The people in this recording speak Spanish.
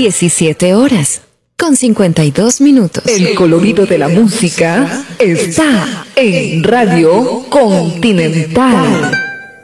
17 horas con 52 minutos. El colorido de la música está en Radio Continental.